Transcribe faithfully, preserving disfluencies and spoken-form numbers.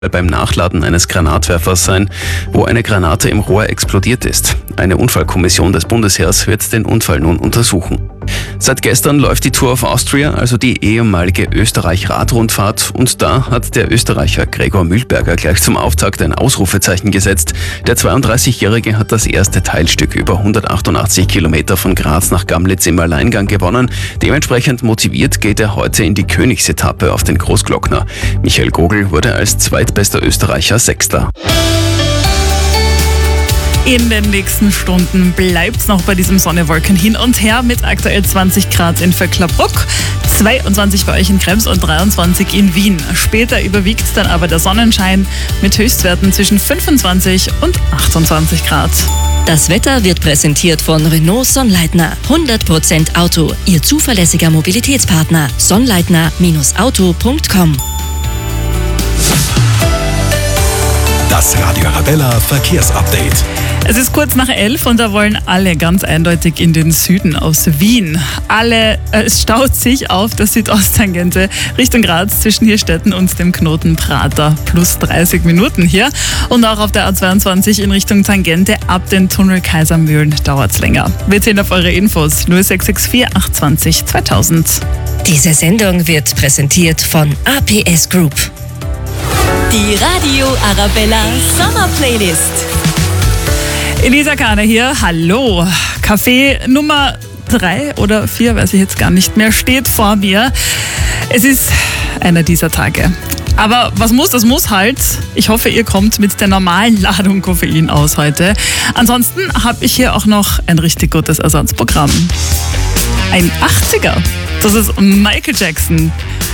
beim Nachladen eines Granatwerfers sein, wo eine Granate im Rohr explodiert ist. Eine Unfallkommission des Bundesheers wird den Unfall nun untersuchen. Seit gestern läuft die Tour of Austria, also die ehemalige Österreich-Radrundfahrt, und da hat der Österreicher Gregor Mühlberger gleich zum Auftakt ein Ausrufezeichen gesetzt. Der zweiunddreißigjährige hat das erste Teilstück über hundertachtundachtzig Kilometer von Graz nach Gamlitz im Alleingang gewonnen. Dementsprechend motiviert geht er heute in die Königsetappe auf den Großglockner. Michael Gogl wurde als zweitbester Österreicher Sechster. In den nächsten Stunden bleibt's noch bei diesem Sonne-Wolken hin und her mit aktuell zwanzig Grad in Vöcklerbruck, zweiundzwanzig bei euch in Krems und dreiundzwanzig in Wien. Später überwiegt dann aber der Sonnenschein mit Höchstwerten zwischen fünfundzwanzig und achtundzwanzig Grad. Das Wetter wird präsentiert von Renault Sonnleitner. hundert Prozent Auto, Ihr zuverlässiger Mobilitätspartner. Sonnleitner Auto punkt com. Das Radio Arabella Verkehrsupdate. Es ist kurz nach elf und da wollen alle ganz eindeutig in den Süden aus Wien. Alle, äh, es staut sich auf der Südosttangente Richtung Graz zwischen Hirstetten und dem Knoten Prater. Plus dreißig Minuten hier. Und auch auf der A zweiundzwanzig in Richtung Tangente ab den Tunnel Kaisermühlen dauert es länger. Wir zählen auf eure Infos null sechs sechs vier acht zwei null zweitausend. Diese Sendung wird präsentiert von A P S Group. Die Radio Arabella Summer Playlist. Elisa Kahne hier, hallo. Kaffee Nummer drei oder vier, weiß ich jetzt gar nicht mehr, steht vor mir. Es ist einer dieser Tage. Aber was muss, das muss halt. Ich hoffe, ihr kommt mit der normalen Ladung Koffein aus heute. Ansonsten habe ich hier auch noch ein richtig gutes Ersatzprogramm. Ein achtziger. Das ist Michael Jackson.